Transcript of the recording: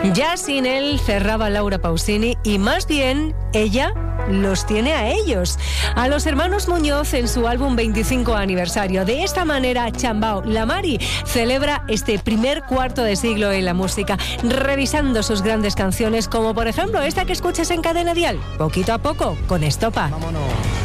Ya sin él cerraba Laura Pausini y más bien ella los tiene a ellos, a los hermanos Muñoz en su álbum 25 aniversario. De esta manera, Chambao La Mari celebra este primer cuarto de siglo en la música, revisando sus grandes canciones, como por ejemplo esta que escuchas en Cadena Dial, Poquito a Poco, con Estopa. Vámonos.